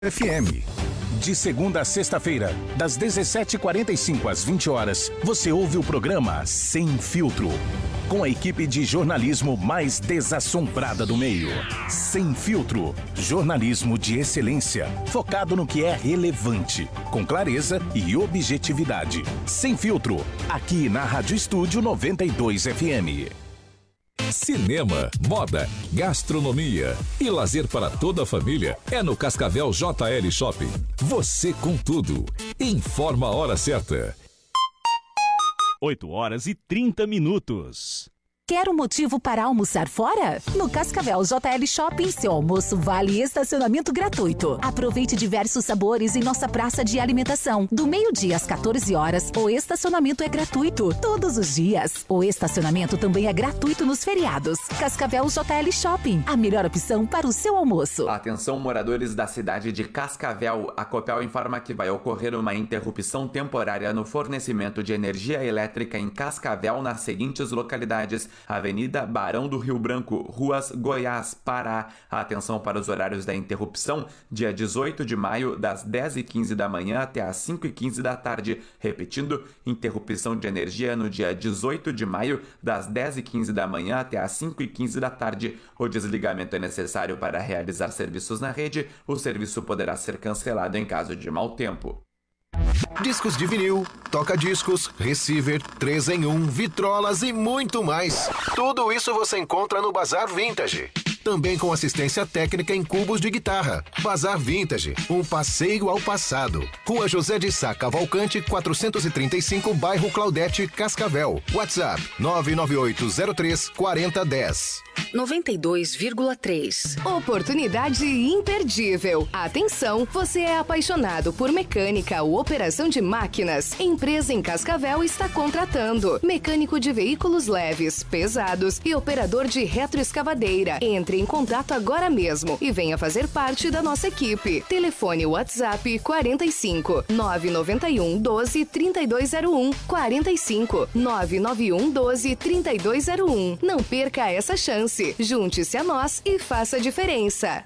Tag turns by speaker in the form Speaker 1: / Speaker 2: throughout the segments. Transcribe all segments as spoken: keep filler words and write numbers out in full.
Speaker 1: F M. De segunda a sexta-feira, das dezessete e quarenta e cinco às vinte horas, você ouve o programa Sem Filtro, com a equipe de jornalismo mais desassombrada do meio. Sem Filtro, jornalismo de excelência, focado no que é relevante, com clareza e objetividade. Sem Filtro, aqui na Rádio Estúdio noventa e dois F M.
Speaker 2: Cinema, moda, gastronomia e lazer para toda a família é no Cascavel J L Shopping. Você com tudo. Informa a hora certa.
Speaker 3: oito horas e trinta minutos.
Speaker 4: Quer um motivo para almoçar fora? No Cascavel J L Shopping, seu almoço vale estacionamento gratuito. Aproveite diversos sabores em nossa praça de alimentação. Do meio-dia às quatorze horas, o estacionamento é gratuito. Todos os dias. O estacionamento também é gratuito nos feriados. Cascavel J L Shopping, a melhor opção para o seu almoço.
Speaker 5: Atenção, moradores da cidade de Cascavel. A Copel informa que vai ocorrer uma interrupção temporária no fornecimento de energia elétrica em Cascavel nas seguintes localidades: Avenida Barão do Rio Branco, Ruas Goiás, Pará. Atenção para os horários da interrupção: dia dezoito de maio, das dez e quinze da manhã até as cinco e quinze da tarde. Repetindo, interrupção de energia no dia dezoito de maio, das dez e quinze da manhã até as cinco e quinze da tarde. O desligamento é necessário para realizar serviços na rede. O serviço poderá ser cancelado em caso de mau tempo.
Speaker 6: Discos de vinil, toca-discos, receiver, três em um, vitrolas e muito mais. Tudo isso você encontra no Bazar Vintage. Também com assistência técnica em cubos de guitarra. Bazar Vintage, um passeio ao passado. Rua José de Sá Cavalcante, quatrocentos e trinta e cinco, bairro Claudete, Cascavel. WhatsApp nove nove oito zero três quatro zero um zero.
Speaker 7: noventa e dois vírgula três. Oportunidade imperdível. Atenção, você é apaixonado por mecânica ou operação de máquinas? Empresa em Cascavel está contratando mecânico de veículos leves, pesados e operador de retroescavadeira. Entre em contato agora mesmo e venha fazer parte da nossa equipe. Telefone WhatsApp quarenta e cinco, nove nove um, doze, trinta e dois zero um, quarenta e cinco, nove nove um, doze, trinta e dois zero um. Não perca essa chance. Junte-se a nós e faça a diferença.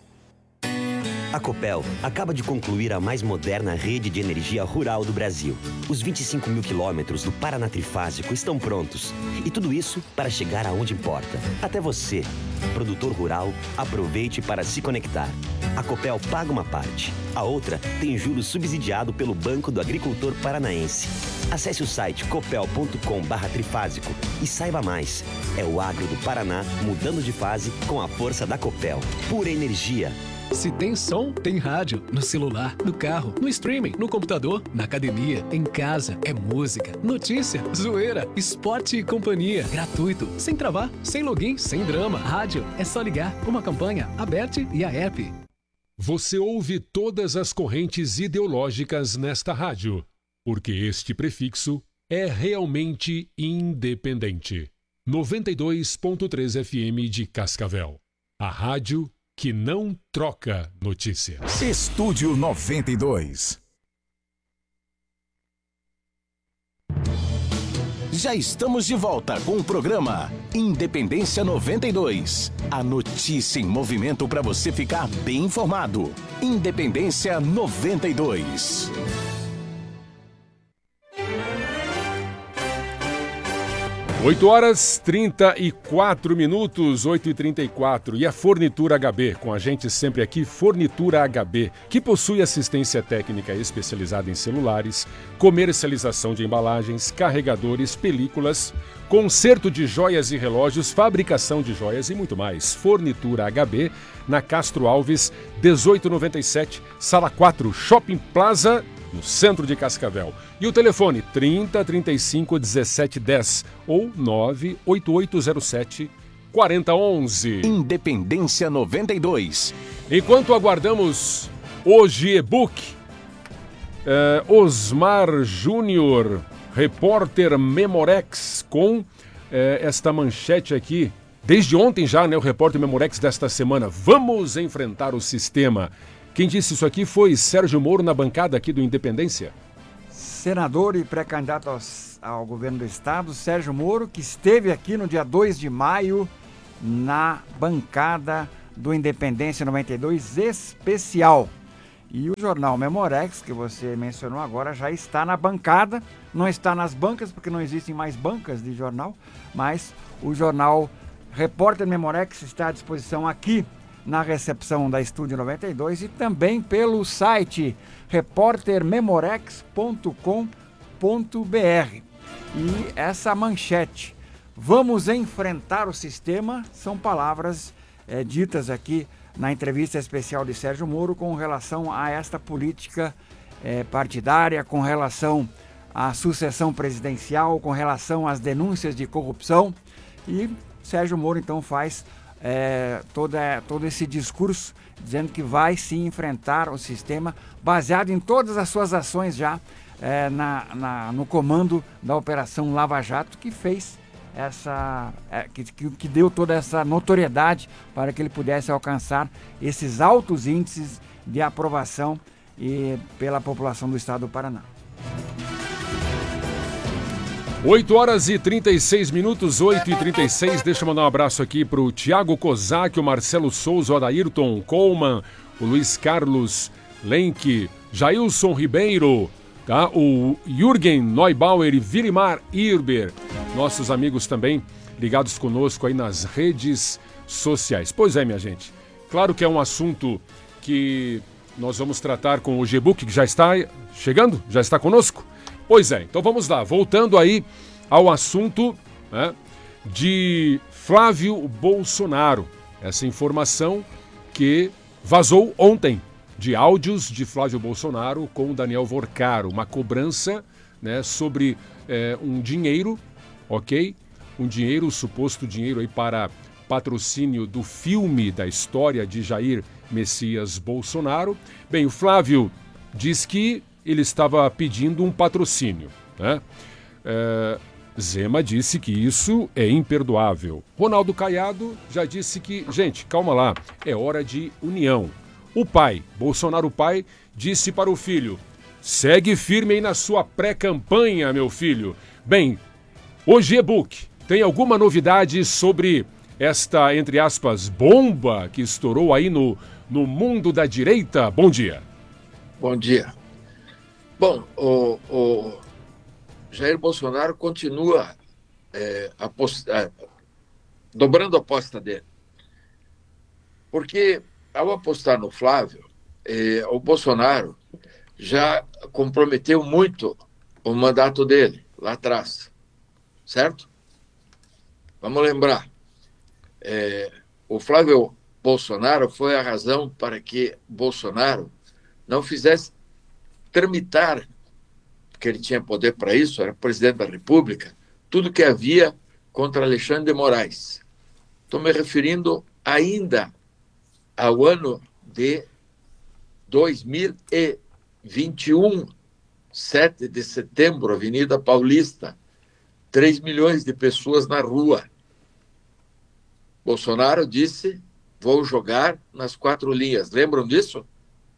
Speaker 8: A Copel acaba de concluir a mais moderna rede de energia rural do Brasil. Os vinte e cinco mil quilômetros do Paraná Trifásico estão prontos. E tudo isso para chegar aonde importa. Até você, produtor rural, aproveite para se conectar. A Copel paga uma parte. A outra tem juros subsidiado pelo Banco do Agricultor Paranaense. Acesse o site copel ponto com barra trifásico e saiba mais. É o agro do Paraná mudando de fase com a força da Copel. Pura energia.
Speaker 9: Se tem som, tem rádio. No celular, no carro, no streaming, no computador, na academia, em casa. É música, notícia, zoeira, esporte e companhia. Gratuito, sem travar, sem login, sem drama. Rádio, é só ligar. Uma campanha, Aberte e a app.
Speaker 10: Você ouve todas as correntes ideológicas nesta rádio, porque este prefixo é realmente independente. noventa e dois ponto três F M de Cascavel. A rádio que não troca notícias.
Speaker 1: Estúdio noventa e dois. Já estamos de volta com o programa Independência noventa e dois. A notícia em movimento para você ficar bem informado. Independência noventa e dois.
Speaker 10: oito horas trinta e quatro minutos, oito e trinta e quatro. E a Fornitura H B, com a gente sempre aqui, Fornitura H B, que possui assistência técnica especializada em celulares, comercialização de embalagens, carregadores, películas, conserto de joias e relógios, fabricação de joias e muito mais. Fornitura H B, na Castro Alves, dezoito noventa e sete, Sala quatro, Shopping Plaza, no centro de Cascavel. E o telefone trinta, trinta e cinco, dezessete dez ou nove oito oito zero sete, quarenta onze.
Speaker 1: Independência noventa e dois.
Speaker 10: Enquanto aguardamos hoje e-book, eh, Osmar Júnior, repórter Memorex, com eh, esta manchete aqui. Desde ontem já, né, o repórter Memorex desta semana. Vamos enfrentar o sistema. Quem disse isso aqui foi Sérgio Moro na bancada aqui do Independência.
Speaker 11: Senador e pré-candidato ao, ao governo do estado, Sérgio Moro, que esteve aqui no dia dois de maio na bancada do Independência noventa e dois especial. E o jornal Memorex, que você mencionou agora, já está na bancada, não está nas bancas, porque não existem mais bancas de jornal, mas o jornal Repórter Memorex está à disposição aqui na recepção da Estúdio noventa e dois e também pelo site repórter memorex ponto com ponto b r. E essa manchete, vamos enfrentar o sistema, são palavras é, ditas aqui na entrevista especial de Sérgio Moro com relação a esta política é, partidária, com relação à sucessão presidencial, com relação às denúncias de corrupção. E Sérgio Moro então faz é, toda, todo esse discurso dizendo que vai se enfrentar o sistema baseado em todas as suas ações já é, na, na, no comando da Operação Lava Jato, que fez essa é, que, que deu toda essa notoriedade para que ele pudesse alcançar esses altos índices de aprovação e pela população do estado do Paraná.
Speaker 10: oito horas e trinta e seis minutos, oito e trinta e seis. Deixa eu mandar um abraço aqui para o Tiago Kozak, o Marcelo Souza, o Adairton Coleman, o Luiz Carlos Lenk, Jailson Ribeiro, tá? O Jürgen Neubauer e Vilimar Irber, nossos amigos também ligados conosco aí nas redes sociais. Pois é, minha gente, claro que é um assunto que nós vamos tratar com o G-Book, que já está chegando, já está conosco. Pois é, então vamos lá, voltando aí ao assunto, né, de Flávio Bolsonaro, essa informação que vazou ontem, de áudios de Flávio Bolsonaro com Daniel Vorcaro, uma cobrança, né, sobre é, um dinheiro, ok? Um dinheiro, suposto dinheiro aí para patrocínio do filme da história de Jair Messias Bolsonaro. Bem, o Flávio diz que ele estava pedindo um patrocínio, né? É, Zema disse que isso é imperdoável. Ronaldo Caiado já disse que, gente, calma lá, é hora de união. O pai, Bolsonaro pai, disse para o filho, segue firme aí na sua pré-campanha, meu filho. Bem, o G-Book tem alguma novidade sobre esta, entre aspas, bomba que estourou aí no, no mundo da direita? Bom dia.
Speaker 12: Bom dia. Bom, o, o Jair Bolsonaro continua é, apost... é, dobrando a aposta dele. Porque, ao apostar no Flávio, é, o Bolsonaro já comprometeu muito o mandato dele, lá atrás. Certo? Vamos lembrar. É, o Flávio Bolsonaro foi a razão para que Bolsonaro não fizesse tramitar, porque ele tinha poder para isso, era presidente da República, tudo que havia contra Alexandre de Moraes. Estou me referindo ainda ao ano de dois mil e vinte e um, sete de setembro, Avenida Paulista, três milhões de pessoas na rua. Bolsonaro disse, vou jogar nas quatro linhas. Lembram disso?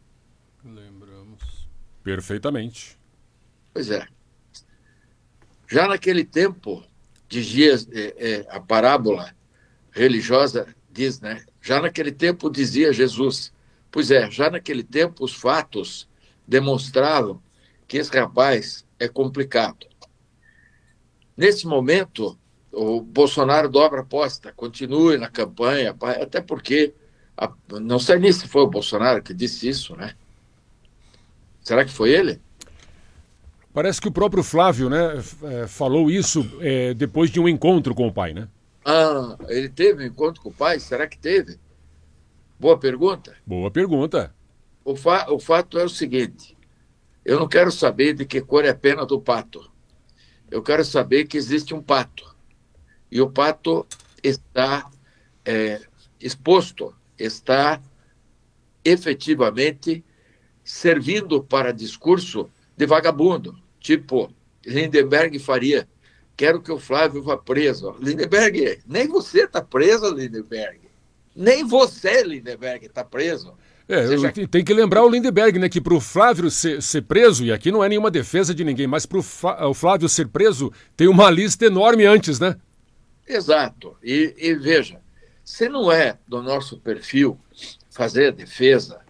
Speaker 10: Perfeitamente.
Speaker 12: Pois é. Já naquele tempo, dizia é, é, a parábola religiosa, diz, né? Já naquele tempo dizia Jesus. Pois é, já naquele tempo os fatos demonstravam que esse rapaz é complicado. Nesse momento, o Bolsonaro dobra a aposta, continue na campanha, até porque, a, não sei nem se foi o Bolsonaro que disse isso, né? Será que foi ele?
Speaker 10: Parece que o próprio Flávio, né, falou isso é, depois de um encontro com o pai, né?
Speaker 12: Ah, ele teve um encontro com o pai? Será que teve? Boa pergunta.
Speaker 10: Boa pergunta.
Speaker 12: O, fa- o fato é o seguinte, eu não quero saber de que cor é a pena do pato. Eu quero saber que existe um pato. E o pato está é, exposto, está efetivamente servindo para discurso de vagabundo, tipo Lindenberg faria. Quero que o Flávio vá preso. Lindenberg, nem você está preso, Lindenberg. Nem você, Lindenberg, está preso.
Speaker 10: É,
Speaker 12: Seja...
Speaker 10: tem que lembrar o Lindenberg, né, que para o Flávio ser, ser preso, e aqui não é nenhuma defesa de ninguém, mas para o Flávio ser preso, tem uma lista enorme antes, né?
Speaker 12: Exato. E, e veja, se não é do nosso perfil fazer a defesa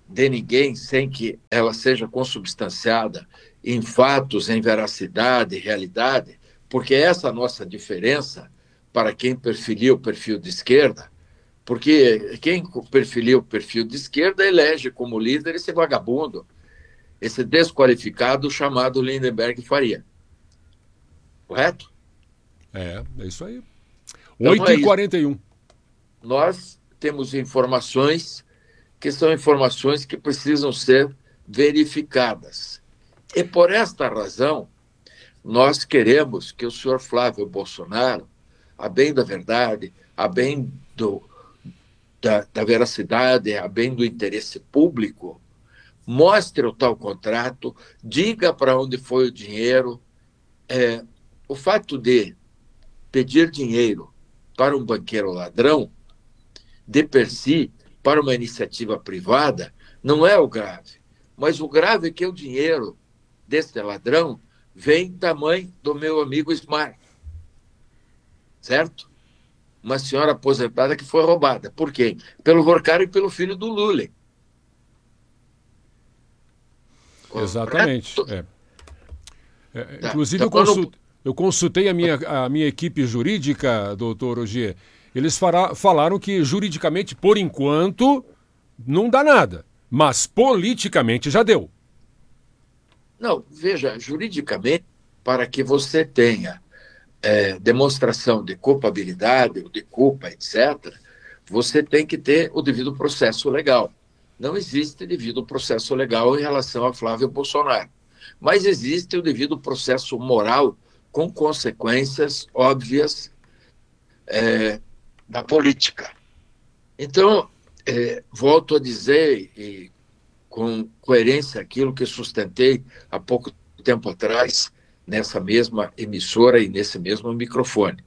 Speaker 12: de ninguém sem que ela seja consubstanciada em fatos, em veracidade, realidade, porque essa é a nossa diferença para quem perfilia o perfil de esquerda, porque quem perfilia o perfil de esquerda elege como líder esse vagabundo, esse desqualificado chamado Lindenberg Faria. Correto?
Speaker 10: É, é isso aí.
Speaker 12: Então,
Speaker 10: oito e quarenta e um.
Speaker 12: Nós temos informações que são informações que precisam ser verificadas. E por esta razão, nós queremos que o senhor Flávio Bolsonaro, a bem da verdade, a bem do, da, da veracidade, a bem do interesse público, mostre o tal contrato, diga para onde foi o dinheiro. É, o fato de pedir dinheiro para um banqueiro ladrão, de per si, para uma iniciativa privada, não é o grave. Mas o grave é que o dinheiro desse ladrão vem da mãe do meu amigo Smart. Certo? Uma senhora aposentada que foi roubada. Por quem? Pelo Vorcaro e pelo filho do Lula.
Speaker 10: Exatamente. É. É,
Speaker 12: tá.
Speaker 10: inclusive,
Speaker 12: então,
Speaker 10: eu, consult,
Speaker 12: quando...
Speaker 10: eu consultei a minha, a minha equipe jurídica, doutor Ogier. Eles fará, falaram que juridicamente, por enquanto, não dá nada. Mas politicamente já deu.
Speaker 12: Não, veja, juridicamente, para que você tenha é, demonstração de culpabilidade, ou de culpa, etcétera, você tem que ter o devido processo legal. Não existe devido processo legal em relação a Flávio Bolsonaro. Mas existe o devido processo moral com consequências óbvias é, da política. Então, é, volto a dizer, e com coerência, aquilo que sustentei há pouco tempo atrás, nessa mesma emissora e nesse mesmo microfone.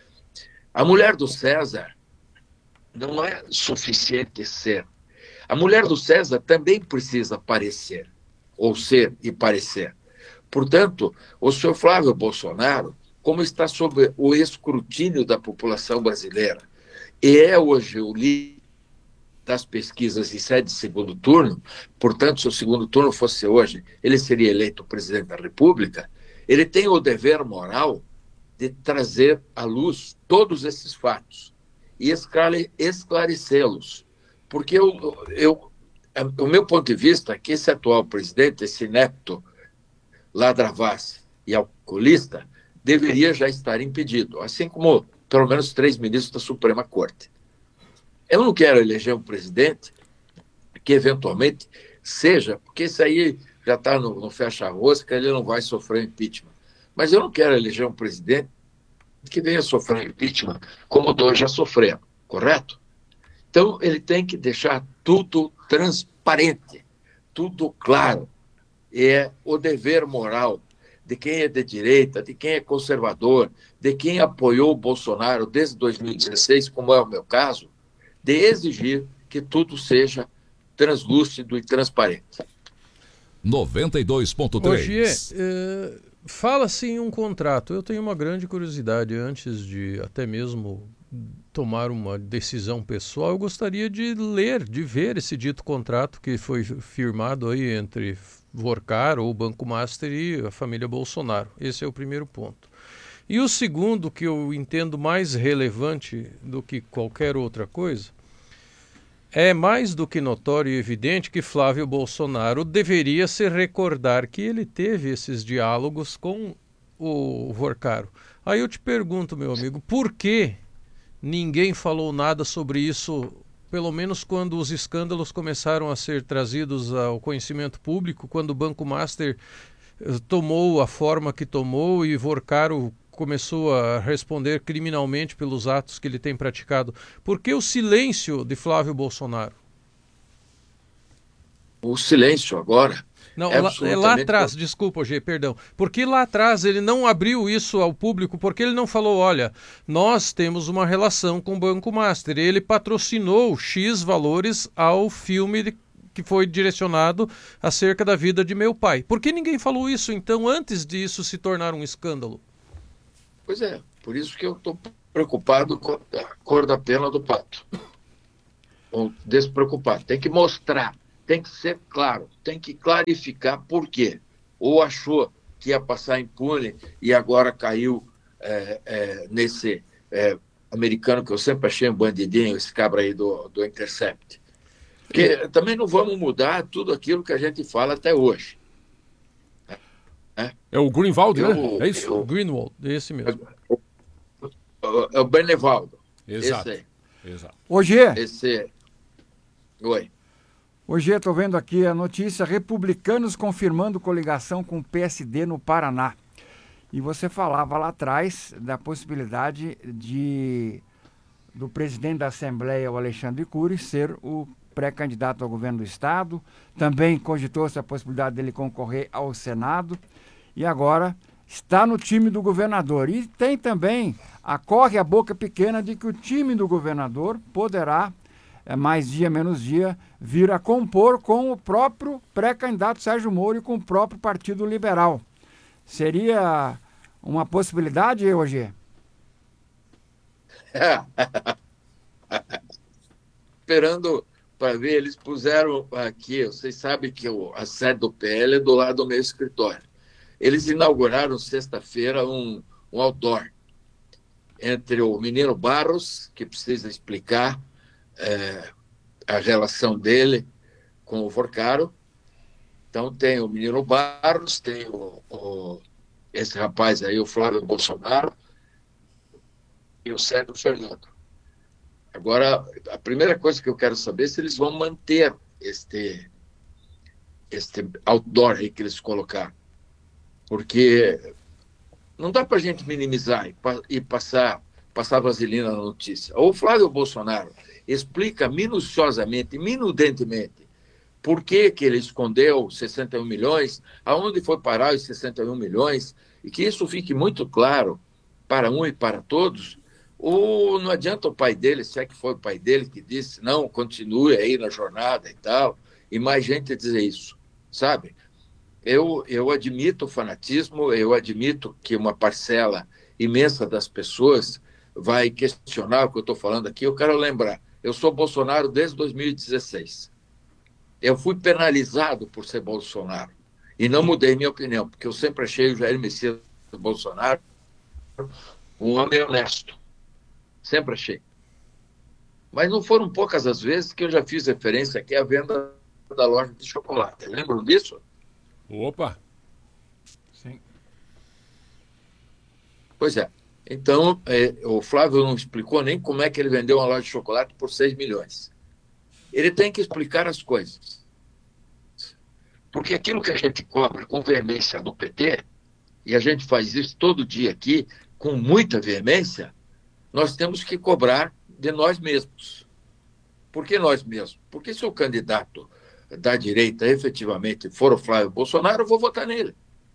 Speaker 12: A mulher do César não é suficiente ser. A mulher do César também precisa parecer, ou ser e parecer. Portanto, o senhor Flávio Bolsonaro, como está sob o escrutínio da população brasileira, e é hoje o líder das pesquisas em sede de segundo turno, portanto, se o segundo turno fosse hoje, ele seria eleito presidente da República, ele tem o dever moral de trazer à luz todos esses fatos e esclarecê-los. Porque eu, eu, o meu ponto de vista é que esse atual presidente, esse inepto ladravaz e alcoolista, deveria já estar impedido, assim como pelo menos três ministros da Suprema Corte. Eu não quero eleger um presidente que eventualmente seja, porque isso aí já está no, no fecha-rosca, ele não vai sofrer impeachment. Mas eu não quero eleger um presidente que venha sofrer impeachment como dois já sofreram, correto? Então, ele tem que deixar tudo transparente, tudo claro. E é o dever moral de quem é de direita, de quem é conservador, de quem apoiou o Bolsonaro desde dois mil e dezesseis, como é o meu caso, de exigir que tudo seja translúcido e transparente.
Speaker 2: noventa e dois ponto três.
Speaker 13: Ogier, eh, fala-se em um contrato. Eu tenho uma grande curiosidade, antes de até mesmo tomar uma decisão pessoal, eu gostaria de ler, de ver esse dito contrato que foi firmado aí entre Vorcaro, ou Banco Master, e a família Bolsonaro. Esse é o primeiro ponto. E o segundo, que eu entendo mais relevante do que qualquer outra coisa, é mais do que notório e evidente que Flávio Bolsonaro deveria se recordar que ele teve esses diálogos com o Vorcaro. Aí eu te pergunto, meu amigo, por que ninguém falou nada sobre isso, pelo menos quando os escândalos começaram a ser trazidos ao conhecimento público, quando o Banco Master tomou a forma que tomou e Vorcaro começou a responder criminalmente pelos atos que ele tem praticado? Por que o silêncio de Flávio Bolsonaro?
Speaker 12: O silêncio agora...
Speaker 13: Não,
Speaker 12: é
Speaker 13: lá,
Speaker 12: absolutamente...
Speaker 13: lá atrás, desculpa, G, perdão. Por que lá atrás ele não abriu isso ao público? Por que ele não falou, olha, nós temos uma relação com o Banco Master, ele patrocinou X valores ao filme de, que foi direcionado acerca da vida de meu pai? Por que ninguém falou isso, então, antes disso se tornar um escândalo?
Speaker 12: Pois é, por isso que eu estou preocupado com a cor da pena do pato. Ou despreocupado. Tem que mostrar tem que ser claro, tem que clarificar por quê. Ou achou que ia passar impune e agora caiu é, é, nesse é, americano que eu sempre achei um bandidinho, esse cabra aí do, do Intercept. Porque também não vamos mudar tudo aquilo que a gente fala até hoje.
Speaker 10: É, é o Greenwald,
Speaker 12: eu,
Speaker 10: né? É isso?
Speaker 13: O Greenwald, esse mesmo.
Speaker 12: É o Benevaldo.
Speaker 10: Exato.
Speaker 12: Esse aí.
Speaker 10: Exato.
Speaker 11: Ô, G.
Speaker 12: Esse... Oi.
Speaker 11: Ô, G, estou vendo aqui a notícia: republicanos confirmando coligação com o P S D no Paraná. E você falava lá atrás da possibilidade de do presidente da Assembleia, o Alexandre Cury, ser o pré-candidato ao governo do Estado. Também cogitou-se a possibilidade dele concorrer ao Senado. E agora está no time do governador. E tem também, a corre a boca pequena de que o time do governador poderá, é, mais dia menos dia, vir a compor com o próprio pré-candidato Sérgio Moro e com o próprio Partido Liberal. Seria uma possibilidade, Roger?
Speaker 12: Esperando para ver, eles puseram aqui, vocês sabem que a sede do P L é do lado do meu escritório. Eles inauguraram sexta-feira um, um outdoor entre o menino Barros, que precisa explicar é, a relação dele com o Forcaro. Então tem o menino Barros, tem o, o, esse rapaz aí, o Flávio Bolsonaro, e o Sérgio Fernando. Agora, a primeira coisa que eu quero saber é se eles vão manter este, este outdoor aí que eles colocaram. Porque não dá para a gente minimizar e, e passar, passar vaselina na notícia. O Flávio Bolsonaro explica minuciosamente, minudentemente, por que, que ele escondeu sessenta e um milhões, aonde foi parar os sessenta e um milhões, e que isso fique muito claro para um e para todos. Ou não adianta o pai dele, se é que foi o pai dele que disse, não, continue aí na jornada e tal, e mais gente dizer isso, sabe? Eu, eu admito o fanatismo, eu admito que uma parcela imensa das pessoas vai questionar o que eu estou falando aqui. Eu quero lembrar, eu sou Bolsonaro desde dois mil e dezesseis. Eu fui penalizado por ser Bolsonaro e não mudei minha opinião, porque eu sempre achei o Jair Messias Bolsonaro um homem honesto. Sempre achei. Mas não foram poucas as vezes que eu já fiz referência aqui à venda da loja de chocolate. Lembram disso?
Speaker 10: Opa!
Speaker 11: Sim.
Speaker 12: Pois é. Então, é, o Flávio não explicou nem como é que ele vendeu uma loja de chocolate por seis milhões. Ele tem que explicar as coisas. Porque aquilo que a gente cobra com veemência no P T, e a gente faz isso todo dia aqui, com muita veemência, nós temos que cobrar de nós mesmos. Por que nós mesmos? Porque se o candidato da direita efetivamente for o Flávio Bolsonaro, eu vou votar nele.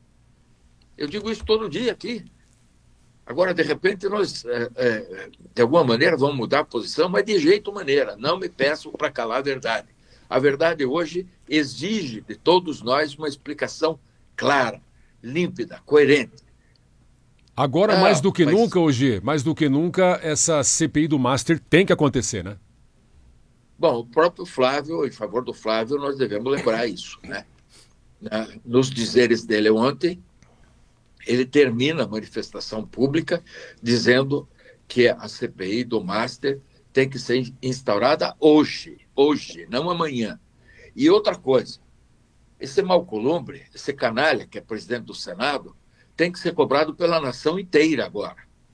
Speaker 12: Eu digo isso todo dia aqui. Agora, de repente, nós, é, é, de alguma maneira, vamos mudar a posição, mas de jeito maneira. Não me peçam para calar a verdade. A verdade hoje exige de todos nós uma explicação clara, límpida, coerente.
Speaker 10: Agora,
Speaker 12: ah,
Speaker 10: mais do que
Speaker 12: mas...
Speaker 10: nunca, hoje, mais do que nunca, essa C P I do Master tem que acontecer, né?
Speaker 12: Bom, o próprio Flávio, em favor do Flávio, nós devemos lembrar isso, né? Nos dizeres dele ontem, ele termina a manifestação pública dizendo que a C P I do Master tem que ser instaurada hoje, hoje, não amanhã. E outra coisa, esse Malcolumbre, esse canalha que é presidente do Senado, tem que ser cobrado pela nação inteira agora.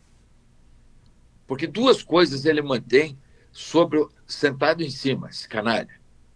Speaker 12: Porque duas coisas ele mantém sobre o, sentado em cima, esse canalha.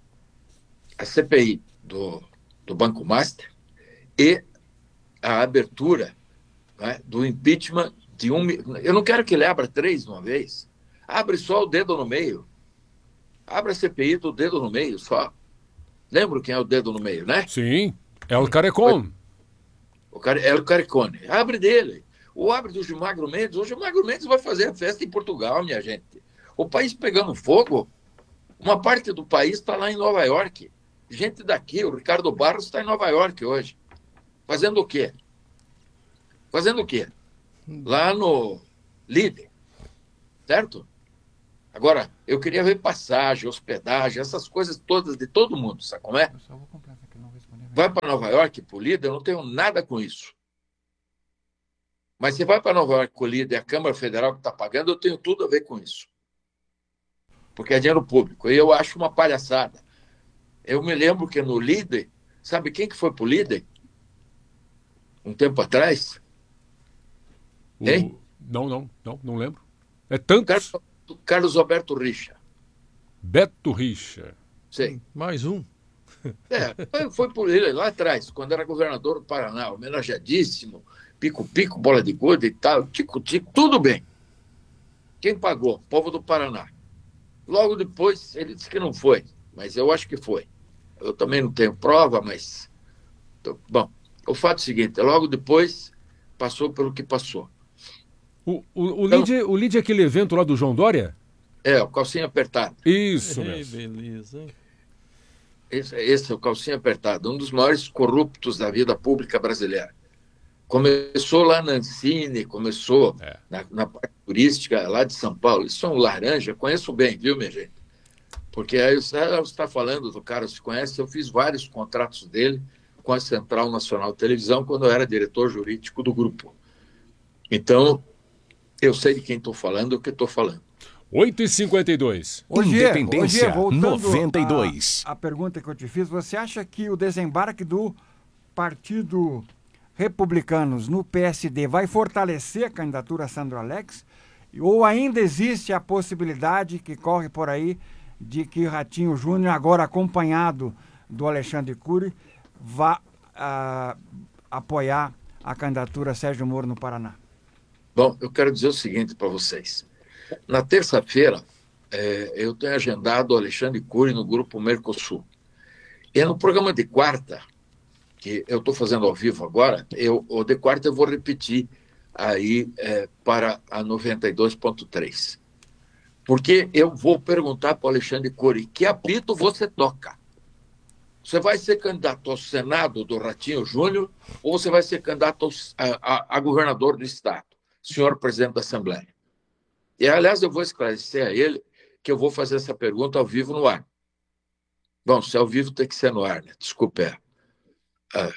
Speaker 12: A C P I do, do Banco Master e a abertura, né, do impeachment de um... Eu não quero que ele abra três de uma vez. Abre só o dedo no meio. Abre a C P I do dedo no meio só. Lembra quem é o dedo no meio, né?
Speaker 10: Sim, é o Carecon.
Speaker 12: O cara, é o Caricone. Abre dele. Ou abre do Gilmagro Mendes. O Gilmagro Mendes vai fazer a festa em Portugal, minha gente. O país pegando fogo, uma parte do país está lá em Nova York. Gente daqui, o Ricardo Barros está em Nova York hoje. Fazendo o quê? Fazendo o quê? Lá no Líder. Certo? Agora, eu queria ver passagem, hospedagem, essas coisas todas de todo mundo, sabe como é? Vai para Nova York por líder, eu não tenho nada com isso. Mas se vai para Nova York com líder e a Câmara Federal que está pagando, eu tenho tudo a ver com isso. Porque é dinheiro público. E eu acho uma palhaçada. Eu me lembro que no líder, sabe quem que foi para o líder? Um tempo atrás?
Speaker 10: O...
Speaker 12: Hein?
Speaker 10: Não, não, não, não lembro. É tanto.
Speaker 12: Carlos, Carlos Alberto Richa.
Speaker 10: Beto Richa.
Speaker 12: Sei.
Speaker 13: Mais um.
Speaker 12: É, foi, foi por ele lá atrás, quando era governador do Paraná, homenageadíssimo, pico-pico, bola de gude e tal, tico-tico, tudo bem. Quem pagou? O povo do Paraná. Logo depois, ele disse que não foi, mas eu acho que foi. Eu também não tenho prova, mas... Bom, o fato é o seguinte, logo depois, passou pelo que passou.
Speaker 10: O, o, o, Lide, então, o Lide é aquele evento lá do João Dória?
Speaker 12: É, o calcinha apertada.
Speaker 10: Isso
Speaker 13: Ei,
Speaker 10: mesmo.
Speaker 13: beleza, hein?
Speaker 12: Esse, esse é o calcinha apertado, um dos maiores corruptos da vida pública brasileira. Começou lá na Ancine, começou é. na, na parte turística lá de São Paulo. Isso é um laranja, conheço bem, viu, minha gente? Porque aí você está falando do cara, se conhece, eu fiz vários contratos dele com a Central Nacional de Televisão quando eu era diretor jurídico do grupo. Então, eu sei de quem estou falando, o que estou falando.
Speaker 10: oito e cinquenta e dois.
Speaker 1: Independência noventa e dois.
Speaker 11: A, a pergunta que eu te fiz, você acha que o desembarque do Partido Republicanos no P S D vai fortalecer a candidatura a Sandro Alex? Ou ainda existe a possibilidade que corre por aí de que Ratinho Júnior, agora acompanhado do Alexandre Cury, vá uh, apoiar a candidatura a Sérgio Moro no Paraná?
Speaker 12: Bom, eu quero dizer o seguinte para vocês. Na terça-feira, é, eu tenho agendado o Alexandre Cury no Grupo Mercosul. E no programa de quarta, que eu estou fazendo ao vivo agora, eu, o de quarta eu vou repetir aí é, para a noventa e dois ponto três. Porque eu vou perguntar para o Alexandre Cury, que apito você toca? Você vai ser candidato ao Senado do Ratinho Júnior ou você vai ser candidato ao, a, a, a governador do Estado, senhor presidente da Assembleia? E, aliás, eu vou esclarecer a ele que eu vou fazer essa pergunta ao vivo no ar. Bom, se é ao vivo tem que ser no ar, né? Desculpe a, a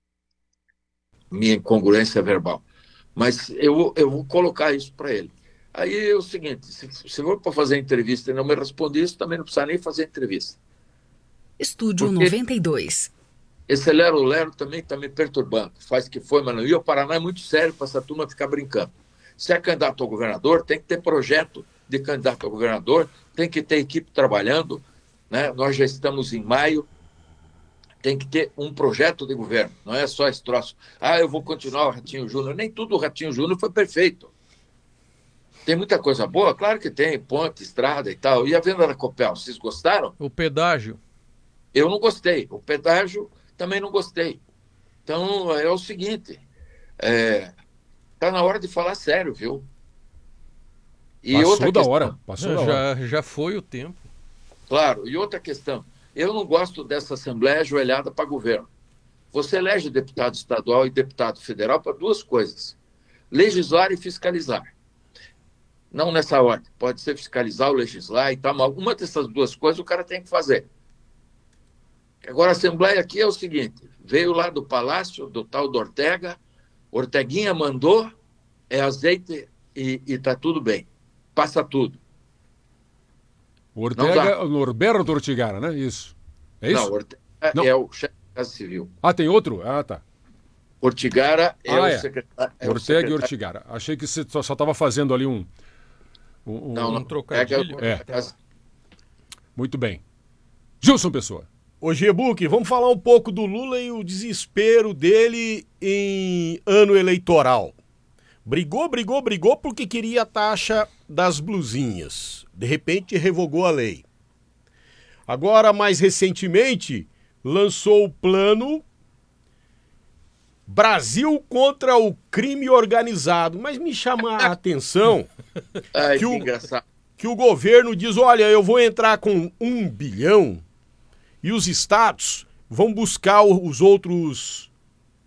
Speaker 12: minha incongruência verbal. Mas eu, eu vou colocar isso para ele. Aí é o seguinte, se, se for para fazer entrevista e não me responder isso, também não precisa nem fazer entrevista.
Speaker 4: Estúdio
Speaker 12: Porque
Speaker 4: noventa e dois.
Speaker 12: Esse lero-lero também está me perturbando. Faz que foi, mas não. E o Paraná é muito sério para essa turma ficar brincando. Se é candidato ao governador, tem que ter projeto de candidato ao governador, tem que ter equipe trabalhando, né? Nós já estamos em maio, tem que ter um projeto de governo, não é só esse troço. Ah, eu vou continuar o Ratinho Júnior. Nem tudo o Ratinho Júnior foi perfeito. Tem muita coisa boa? Claro que tem, ponte, estrada e tal. E a venda da Copel, vocês gostaram?
Speaker 13: O pedágio.
Speaker 12: Eu não gostei. O pedágio também não gostei. Então, é o seguinte... É... Está na hora de falar sério, viu?
Speaker 10: E Passou outra da questão, hora. Passou
Speaker 13: já,
Speaker 10: da hora.
Speaker 13: Já foi o tempo.
Speaker 12: Claro. E outra questão. Eu não gosto dessa Assembleia ajoelhada para governo. Você elege deputado estadual e deputado federal para duas coisas. Legislar e fiscalizar. Não nessa ordem. Pode ser fiscalizar ou legislar e tal, mas alguma dessas duas coisas o cara tem que fazer. Agora, a Assembleia aqui é o seguinte. Veio lá do Palácio, do tal do Ortega... Orteguinha mandou, é azeite e está tudo bem. Passa tudo.
Speaker 10: O Ortega, o Norberto Ortigara, né? Isso. É isso?
Speaker 12: Não, Ortega Não. é o chefe da Casa Civil.
Speaker 10: Ah, tem outro? Ah, tá.
Speaker 12: Ortigara é
Speaker 10: ah,
Speaker 12: o
Speaker 10: é.
Speaker 12: secretário. É
Speaker 10: Ortega
Speaker 12: o secretário.
Speaker 10: e Ortigara. Achei que você só estava fazendo ali um... um
Speaker 12: não, não.
Speaker 13: Um trocadilho.
Speaker 10: É. Muito bem. Gilson Pessoa.
Speaker 14: Ô Gebuque, vamos falar um pouco do Lula e o desespero dele em ano eleitoral. Brigou, brigou, brigou porque queria a taxa das blusinhas. De repente revogou a lei. Agora, mais recentemente, lançou o plano Brasil contra o crime organizado. Mas me chama a atenção
Speaker 12: Ai,
Speaker 14: que,
Speaker 12: que,
Speaker 14: o,
Speaker 12: engraçado.
Speaker 14: que o governo diz, olha, eu vou entrar com um bilhão... E os estados vão buscar os outros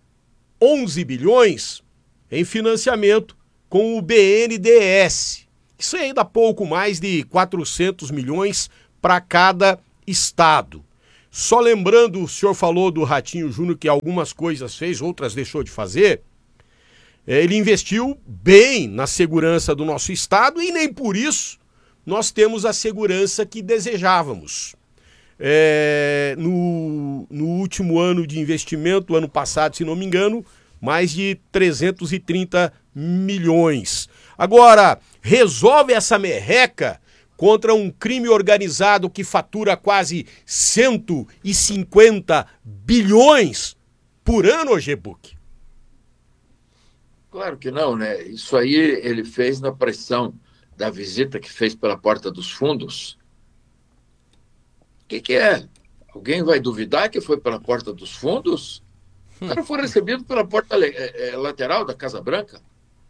Speaker 14: onze bilhões em financiamento com o B N D E S, Isso aí dá pouco mais de quatrocentos milhões para cada estado. Só lembrando, o senhor falou do Ratinho Júnior que algumas coisas fez, outras deixou de fazer. Ele investiu bem na segurança do nosso estado e nem por isso nós temos a segurança que desejávamos. É, no, no último ano de investimento, ano passado, se não me engano, mais de trezentos e trinta milhões. Agora, resolve essa merreca contra um crime organizado que fatura quase cento e cinquenta bilhões por ano, G-Book?
Speaker 12: Claro que não, né? Isso aí ele fez na pressão da visita que fez pela porta dos fundos. O que, que é? Alguém vai duvidar que foi pela porta dos fundos? O cara foi recebido pela porta é, é, lateral da Casa Branca.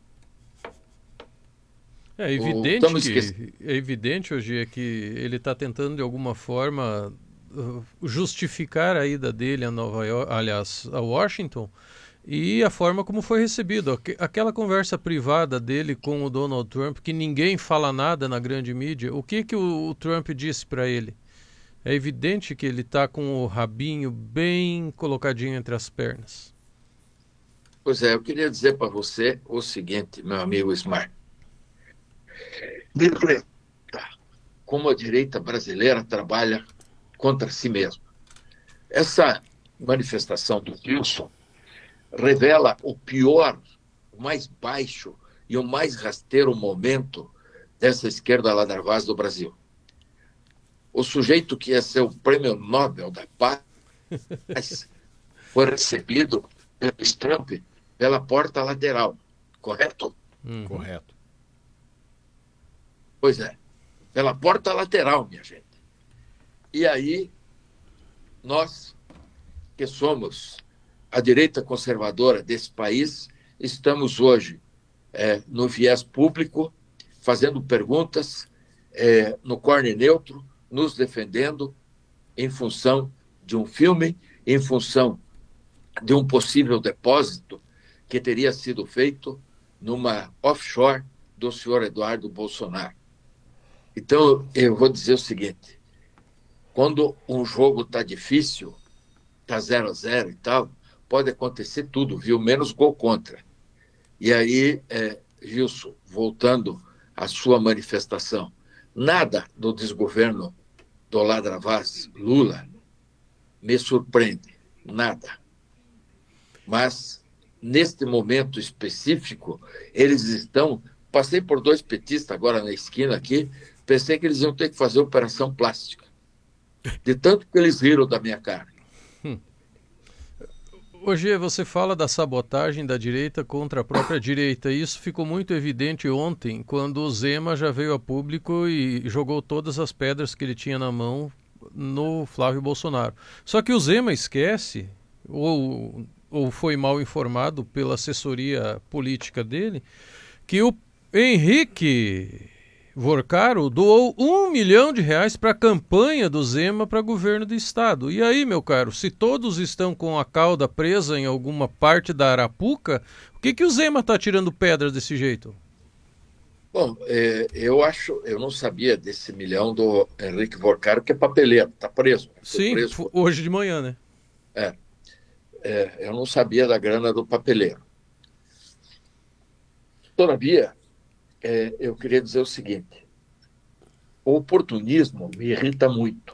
Speaker 13: É evidente, que, é evidente hoje que ele está tentando de alguma forma justificar a ida dele a Nova York, aliás, a Washington, e a forma como foi recebido. Aquela conversa privada dele com o Donald Trump, que ninguém fala nada na grande mídia, o que, que o, o Trump disse para ele? É evidente que ele está com o rabinho bem colocadinho entre as pernas.
Speaker 12: Pois é, eu queria dizer para você o seguinte, meu amigo Ismar. Como a direita brasileira trabalha contra si mesma. Essa manifestação do Wilson revela o pior, o mais baixo e o mais rasteiro momento dessa esquerda ladravaz do Brasil. O sujeito que ia ser o prêmio Nobel da Paz foi recebido pelo Trump pela porta lateral, correto?
Speaker 14: Hum, correto.
Speaker 12: Pois é, pela porta lateral, minha gente. E aí, nós, que somos a direita conservadora desse país, estamos hoje é, no viés público, fazendo perguntas, é, no corner neutro, nos defendendo em função de um filme, em função de um possível depósito que teria sido feito numa offshore do senhor Eduardo Bolsonaro. Então, eu vou dizer o seguinte, quando um jogo está difícil, está zero a zero e tal, pode acontecer tudo, viu? Menos gol contra. E aí, é, Gilson, voltando à sua manifestação, nada do desgoverno do Ladravaz, Lula, me surpreende, nada. Mas, neste momento específico, eles estão... Passei por dois petistas agora na esquina aqui, pensei que eles iam ter que fazer operação plástica. De tanto que eles riram da minha cara.
Speaker 13: Hum. Hoje você fala da sabotagem da direita contra a própria direita. Isso ficou muito evidente ontem, quando o Zema já veio a público e jogou todas as pedras que ele tinha na mão no Flávio Bolsonaro. Só que o Zema esquece, ou, ou foi mal informado pela assessoria política dele, que o Henrique Vorcaro doou um milhão de reais para a campanha do Zema para governo do estado. E aí, meu caro, se todos estão com a cauda presa em alguma parte da Arapuca, o que, que o Zema está tirando pedras desse jeito?
Speaker 12: Bom, é, eu acho, eu não sabia desse milhão do Henrique Vorcaro, que é papeleiro, está preso.
Speaker 13: Sim, preso. Hoje de manhã, né?
Speaker 12: É, é, eu não sabia da grana do papeleiro. Todavia, É, eu queria dizer o seguinte, o oportunismo me irrita muito.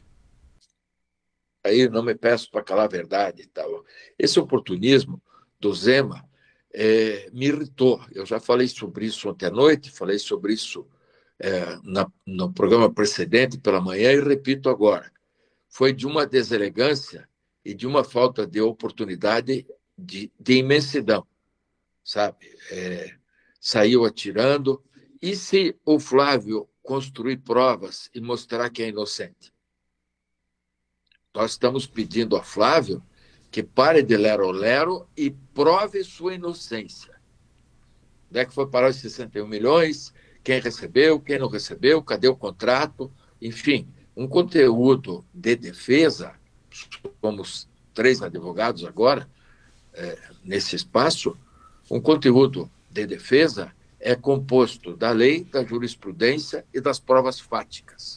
Speaker 12: Aí não me peço para calar a verdade e tal. Esse oportunismo do Zema é, me irritou. Eu já falei sobre isso ontem à noite, falei sobre isso é, na, no programa precedente pela manhã e repito agora. Foi de uma deselegância e de uma falta de oportunidade de, de imensidão, sabe? É, saiu atirando. E se o Flávio construir provas e mostrar que é inocente? Nós estamos pedindo a Flávio que pare de lero-lero e prove sua inocência. Onde é que foi parar os sessenta e um milhões? Quem recebeu, quem não recebeu, cadê o contrato? Enfim, um conteúdo de defesa, somos três advogados agora, é, nesse espaço, um conteúdo de defesa é composto da lei, da jurisprudência e das provas fáticas.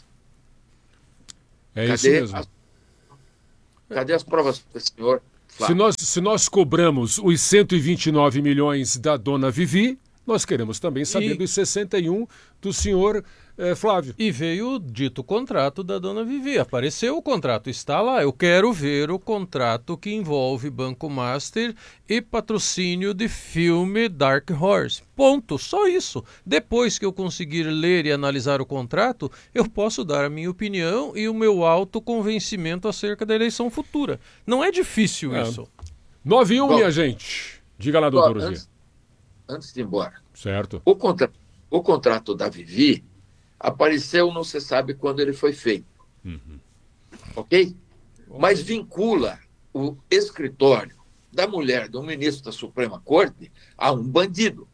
Speaker 10: É
Speaker 12: Cadê
Speaker 10: isso mesmo.
Speaker 12: As... Cadê as provas do senhor Flávio?
Speaker 10: Se nós, se nós cobramos os cento e vinte e nove milhões da dona Vivi, nós queremos também saber
Speaker 13: E-
Speaker 10: dos sessenta e um do senhor eh, Flávio.
Speaker 13: E veio o dito contrato da dona Vivi. Apareceu o contrato, está lá. Eu quero ver o contrato que envolve Banco Master e patrocínio de filme Dark Horse. Ponto, só isso. Depois que eu conseguir ler e analisar o contrato, eu posso dar a minha opinião e o meu autoconvencimento acerca da eleição futura. Não é difícil
Speaker 10: É.
Speaker 13: isso.
Speaker 10: nove e um,
Speaker 12: Bom,
Speaker 10: minha gente. Diga lá, doutor Ozia.
Speaker 12: antes, antes de ir embora,
Speaker 10: Certo.
Speaker 12: o, contra... o contrato da Vivi apareceu, não se sabe quando ele foi feito.
Speaker 10: Uhum.
Speaker 12: Ok? Mas vincula o escritório da mulher do ministro da Suprema Corte a um bandido.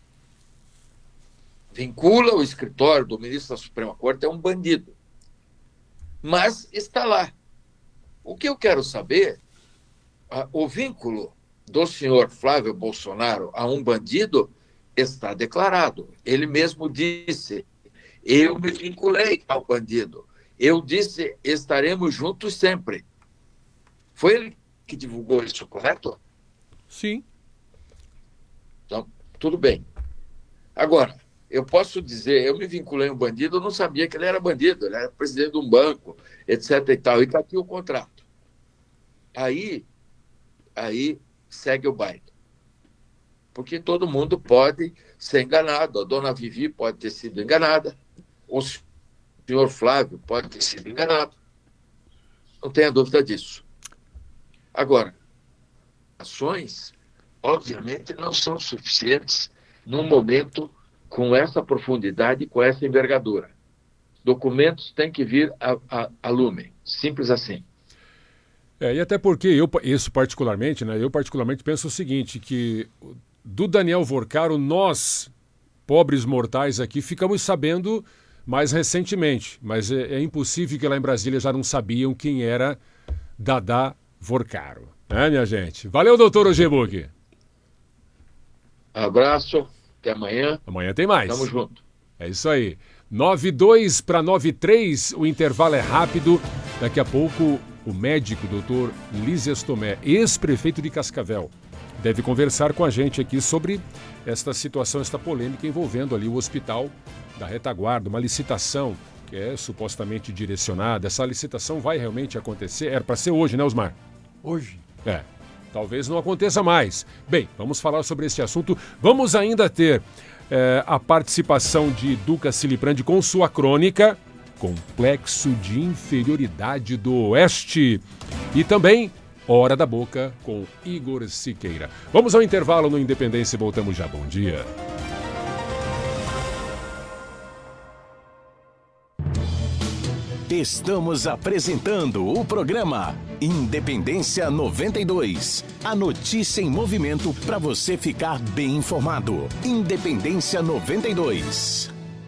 Speaker 12: Vincula o escritório do ministro da Suprema Corte a um bandido. Mas está lá. O que eu quero saber, ah, o vínculo do senhor Flávio Bolsonaro a um bandido está declarado. Ele mesmo disse: eu me vinculei ao bandido. Eu disse: estaremos juntos sempre. Foi ele que divulgou isso, correto?
Speaker 13: Sim.
Speaker 12: Então, tudo bem. Agora, eu posso dizer, eu me vinculei a um bandido, eu não sabia que ele era bandido, ele era presidente de um banco, etc e tal, e está aqui o contrato. Aí, aí segue o baile. Porque todo mundo pode ser enganado, a dona Vivi pode ter sido enganada, o senhor Flávio pode ter sido enganado. Não tenha dúvida disso. Agora, ações, obviamente, não são suficientes num momento com essa profundidade, com essa envergadura. Documentos têm que vir a, a, a lume. Simples assim.
Speaker 10: É, e até porque eu, isso particularmente, né? Eu particularmente penso o seguinte, que do Daniel Vorcaro, nós, pobres mortais aqui, ficamos sabendo mais recentemente. Mas é, é impossível que lá em Brasília já não sabiam quem era Dadá Vorcaro. Né, minha gente? Valeu, doutor Ogebuck.
Speaker 12: Abraço, até amanhã.
Speaker 10: Amanhã tem mais.
Speaker 12: Tamo junto.
Speaker 10: É isso aí. nove e dois para nove e três, o intervalo é rápido. Daqui a pouco, o médico, doutor Lísias Tomé, ex-prefeito de Cascavel, deve conversar com a gente aqui sobre esta situação, esta polêmica envolvendo ali o hospital da Retaguarda, uma licitação que é supostamente direcionada. Essa licitação vai realmente acontecer? Era para ser hoje, né, Osmar?
Speaker 11: Hoje.
Speaker 10: É. Talvez não aconteça mais. Bem, vamos falar sobre esse assunto. Vamos ainda ter é, a participação de Duca Siliprandi com sua crônica Complexo de Inferioridade do Oeste. E também Hora da Boca com Igor Siqueira. Vamos ao intervalo no Independência e voltamos já. Bom dia.
Speaker 1: Estamos apresentando o programa Independência noventa e dois. A notícia em movimento para você ficar bem informado. Independência noventa e dois.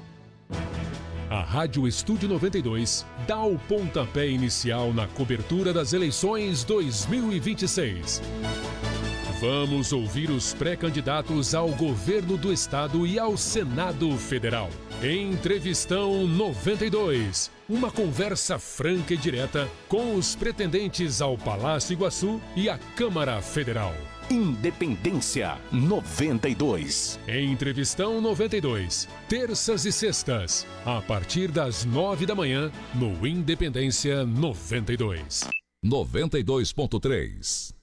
Speaker 10: A Rádio Estúdio noventa e dois dá o pontapé inicial na cobertura das eleições dois mil e vinte e seis. Vamos ouvir os pré-candidatos ao governo do estado e ao Senado Federal. Entrevistão noventa e dois. Uma conversa franca e direta com os pretendentes ao Palácio Iguaçu e à Câmara Federal.
Speaker 1: Independência noventa e dois.
Speaker 10: Entrevistão noventa e dois. Terças e sextas, a partir das nove da manhã, no Independência noventa e dois.
Speaker 2: noventa e dois ponto três.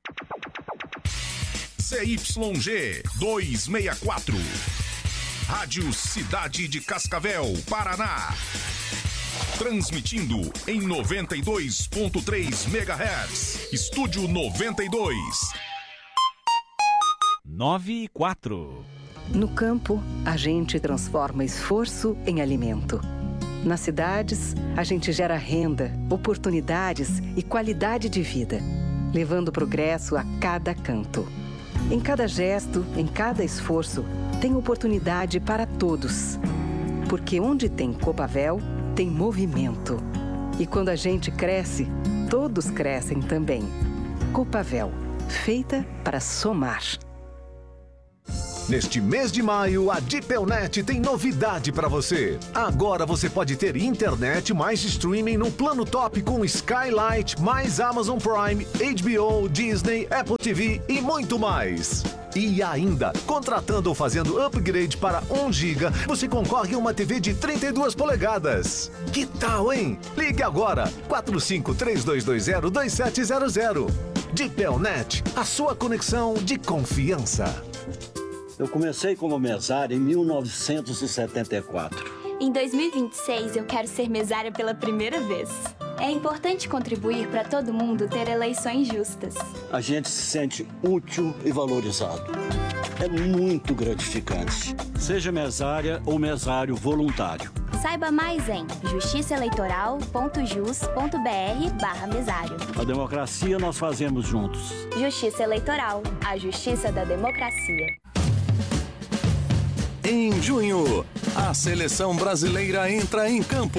Speaker 15: C Y G duzentos e sessenta e quatro. Rádio Cidade de Cascavel, Paraná. Transmitindo em noventa e dois ponto três megahertz. Estúdio noventa e dois.
Speaker 3: nove e quatro.
Speaker 16: No campo, a gente transforma esforço em alimento. Nas cidades, a gente gera renda, oportunidades e qualidade de vida, levando progresso a cada canto. Em cada gesto, em cada esforço, tem oportunidade para todos. Porque onde tem Copavel, tem movimento. E quando a gente cresce, todos crescem também. Copavel, feita para somar.
Speaker 17: Neste mês de maio, a Dipelnet tem novidade para você. Agora você pode ter internet mais streaming no plano top com Skylight, mais Amazon Prime, H B O, Disney, Apple T V e muito mais. E ainda, contratando ou fazendo upgrade para um giga, você concorre a uma T V de trinta e duas polegadas. Que tal, hein? Ligue agora, quatro cinco três dois dois zero dois sete zero zero. Dipelnet, a sua conexão de confiança.
Speaker 18: Eu comecei como mesário em mil novecentos e setenta e quatro.
Speaker 19: Em dois mil e vinte e seis, eu quero ser mesária pela primeira vez. É importante contribuir para todo mundo ter eleições justas.
Speaker 18: A gente se sente útil e valorizado. É muito gratificante. Seja mesária ou mesário voluntário.
Speaker 19: Saiba mais em justiçaeleitoral.jus.br barra mesário.
Speaker 18: A democracia nós fazemos juntos.
Speaker 19: Justiça Eleitoral, a justiça da democracia.
Speaker 1: Em junho, a seleção brasileira entra em campo.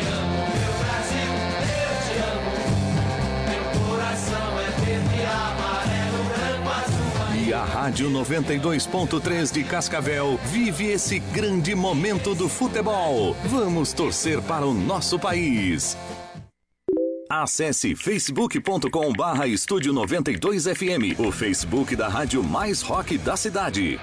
Speaker 1: E a Rádio noventa e dois ponto três de Cascavel vive esse grande momento do futebol. Vamos torcer para o nosso país. Acesse facebook ponto com barra estúdio noventa e dois F M, o Facebook da rádio mais rock da cidade.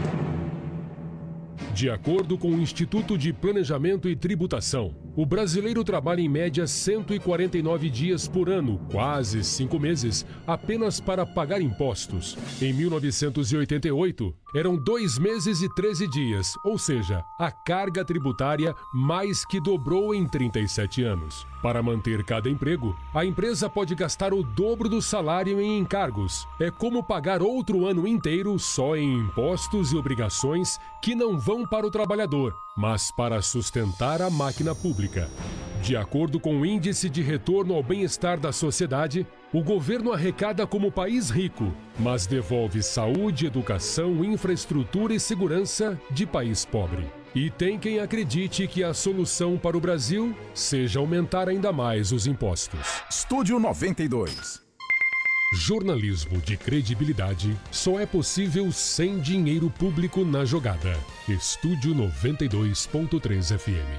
Speaker 10: De acordo com o Instituto de Planejamento e Tributação, o brasileiro trabalha em média cento e quarenta e nove dias por ano, quase cinco meses, apenas para pagar impostos. Em mil novecentos e oitenta e oito, eram dois meses e treze dias, ou seja, a carga tributária mais que dobrou em trinta e sete anos. Para manter cada emprego, a empresa pode gastar o dobro do salário em encargos. É como pagar outro ano inteiro só em impostos e obrigações que não vão para o trabalhador, mas para sustentar a máquina pública. De acordo com o Índice de Retorno ao Bem-Estar da Sociedade, o governo arrecada como país rico, mas devolve saúde, educação, infraestrutura e segurança de país pobre. E tem quem acredite que a solução para o Brasil seja aumentar ainda mais os impostos.
Speaker 1: Estúdio noventa e dois.
Speaker 10: Jornalismo de credibilidade só é possível sem dinheiro público na jogada. Estúdio noventa e dois ponto três F M.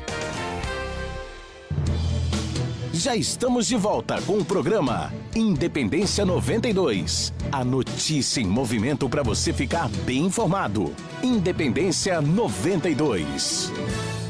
Speaker 1: Já estamos de volta com o programa Independência noventa e dois. A notícia em movimento para você ficar bem informado. Independência noventa e dois.